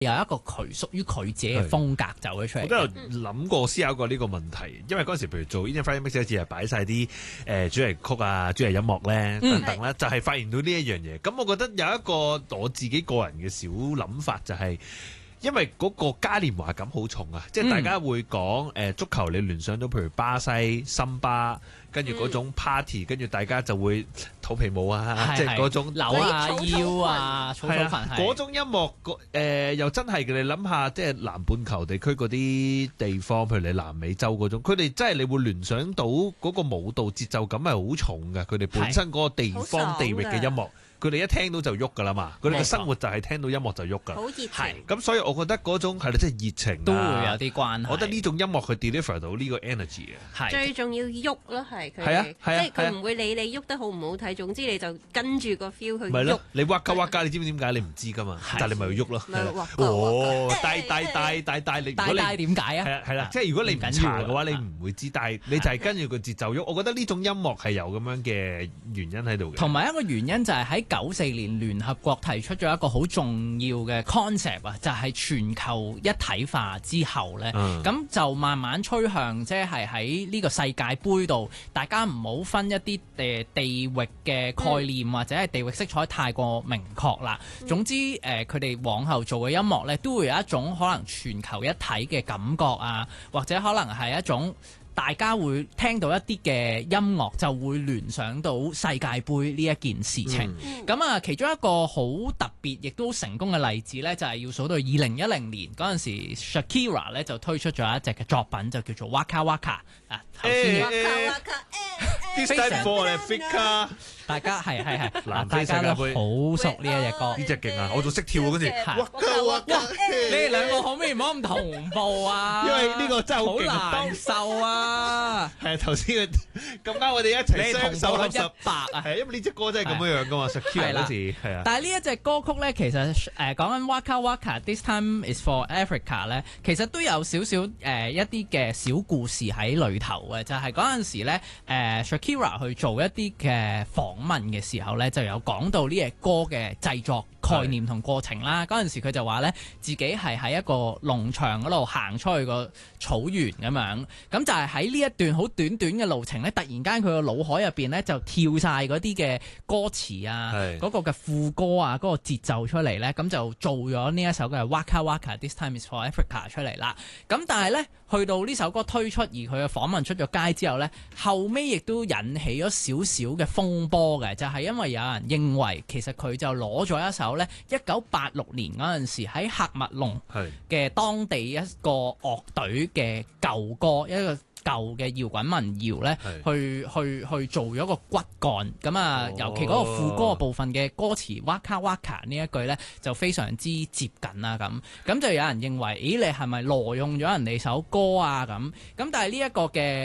有一個佢屬於佢自己嘅風格走咗出嚟。 我都有諗過思考過呢個問題，因為嗰陣時譬如做 Indian Fire Mix 嗰時係擺晒啲主題曲啊、主題音樂咧等等咧，就係發現到呢一樣嘢。咁我覺得有一個我自己個人嘅小諗法就係，因為嗰個嘉年華感好重啊，即係大家會講足球，你聯想到譬如巴西、森巴，跟住嗰種 party，跟住大家就會肚皮舞啊，即係嗰種扭啊腰啊，草草份嗰種音樂又真係嘅。你諗下，即係南半球地區嗰啲地方，譬如你南美洲嗰種，佢哋真係你會聯想到嗰個舞蹈節奏感係好重嘅。佢哋本身嗰個地方地域嘅音樂，佢哋一聽到就喐噶啦嘛。佢哋嘅生活就係聽到音樂就喐噶。 好熱情。 咁所以我覺得嗰種係啦，即係熱情都會有啲關係。 我覺得呢種音樂佢 deliver 到呢個 energy 嘅。 最重要喐咯，係佢。 係啊， 即係佢唔會理你喐得好唔好睇，總之你就跟住個 feel 去喐。 你哇卡哇卡，你知唔知點解？你唔知噶嘛，但係你咪要喐咯。 大點解啊？ 係啦，即係如果你唔查嘅話，你唔會知。但係你就係跟住個節奏喐。我覺得呢種音樂係有咁樣嘅原因喺度嘅。 同埋一個原因就係喺94年聯合國提出咗一個好重要嘅 concept 啊，就係全球一體化之後咧，咁就慢慢趨向即係喺呢個世界盃度，大家唔好分一啲地域嘅概念或者係地域色彩太過明確啦。總之佢哋往後做嘅音樂咧，都會有一種可能全球一體嘅感覺啊，或者可能係一種大家會聽到一啲嘅音樂就會聯想到世界盃呢一件事情。咁其中一個好特別亦都成功嘅例子呢，就係要數到2010年嗰陣時 Shakira 咧就推出咗一隻嘅作品，就叫做 Waka Waka 啊。頭先 This time for Africa， 大家係南大家都好熟呢一隻歌。 呢隻勁啊！我仲識跳嗰陣。 你哋兩個可唔可以唔好咁同步啊？ 因為呢個真係好難受啊！ 係頭先咁啱我哋一齊雙手合十 100啊！ 係因為呢隻歌真係咁樣噶嘛 Shakira 嗰時係啊。 但係呢一隻歌曲咧，其實講緊 Waka Waka This Time Is For Africa 咧，其實都有少少一啲嘅小故事喺裏頭嘅，就係嗰陣時咧Shakira 去做一啲嘅訪問嘅時候咧，就有講到呢隻歌嘅製作概念同過程啦。嗰陣時佢就話咧，自己係喺一個農場嗰度行出去個草原咁樣，咁就係喺呢一段好短短嘅路程咧，突然間佢個腦海入邊咧就跳晒嗰啲嘅歌詞啊，嗰個嘅副歌啊，嗰個節奏出嚟咧，咁就做咗呢一首嘅 Waka Waka This Time Is For Africa 出嚟啦。咁但係咧，去到呢首歌推出而佢嘅訪問出咗街之後咧，後尾亦都引起咗少少嘅風波嘅，就係因為有人認為其實佢就攞咗一首咧1986年嗰陣時喺喀麥隆嘅當地一個樂隊嘅舊歌，一個舊嘅搖滾民謠咧，去做咗個骨幹。咁啊，尤其嗰個副歌部分嘅歌詞 Waka Waka 呢一句咧，就非常之接近啦。咁就有人認為，咦，你係咪挪用咗人哋首歌啊？咁但係呢一個嘅